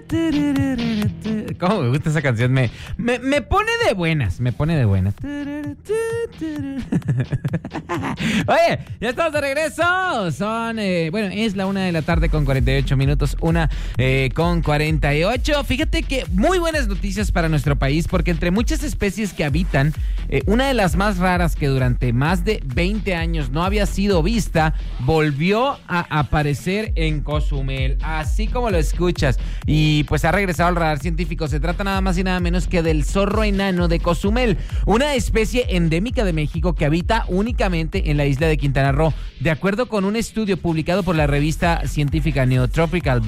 ¿Cómo me gusta esa canción? Me pone de buenas, me pone de buenas. Oye, ya estamos de regreso. Son, es la 1:48 p.m, 1:48 p.m. Fíjate que muy buenas noticias para nuestro país, porque entre muchas especies que habitan, una de las más raras que durante más de 20 años no había sido vista, volvió a aparecer en Cozumel, así como lo escuchas, y pues ha regresado al radar científico. Se trata nada más y nada menos que del zorro enano de Cozumel, una especie endémica de México que habita únicamente en la isla de Quintana Roo. De acuerdo con un estudio publicado por la revista científica Neotropical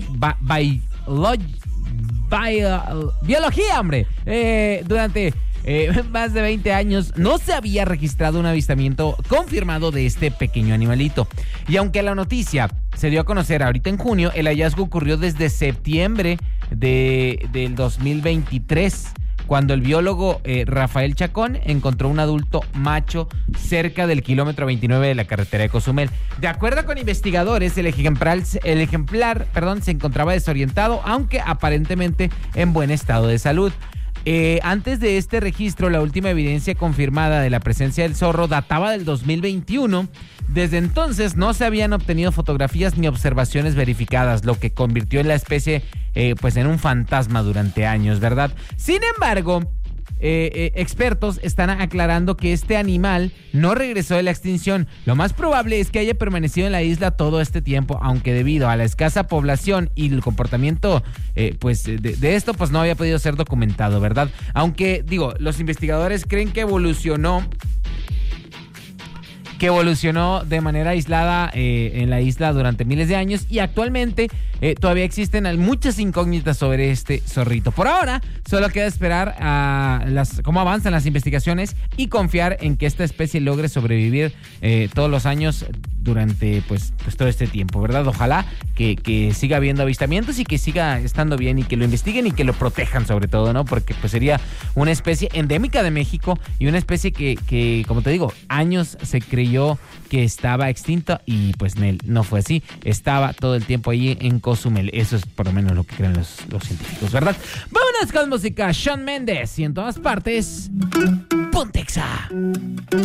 Biología, hombre, durante más de 20 años no se había registrado un avistamiento confirmado de este pequeño animalito. Y aunque la noticia se dio a conocer ahorita en junio, el hallazgo ocurrió desde septiembre del 2023, cuando el biólogo Rafael Chacón encontró un adulto macho cerca del kilómetro 29 de la carretera de Cozumel. De acuerdo con investigadores, el ejemplar se encontraba desorientado, aunque aparentemente en buen estado de salud. Antes de este registro, la última evidencia confirmada de la presencia del zorro databa del 2021. Desde entonces no se habían obtenido fotografías ni observaciones verificadas, lo que convirtió en la especie en un fantasma durante años, ¿verdad? Sin embargo, expertos están aclarando que este animal no regresó de la extinción. Lo más probable es que haya permanecido en la isla todo este tiempo, aunque debido a la escasa población y el comportamiento de esto, pues no había podido ser documentado, ¿verdad? Aunque, los investigadores creen que evolucionó de manera aislada en la isla durante miles de años, y actualmente todavía existen muchas incógnitas sobre este zorrito. Por ahora, solo queda esperar a cómo avanzan las investigaciones y confiar en que esta especie logre sobrevivir todos los años durante pues todo este tiempo, ¿verdad? Ojalá que siga habiendo avistamientos y que siga estando bien, y que lo investiguen y que lo protejan sobre todo, ¿no? Porque pues sería una especie endémica de México y una especie que como te digo, años se creyó que estaba extinto, y pues no fue así. Estaba todo el tiempo allí en Cozumel. Eso es por lo menos lo que creen los científicos, ¿verdad? Vámonos con música. Shawn Mendes, y en todas partes, Pontexa.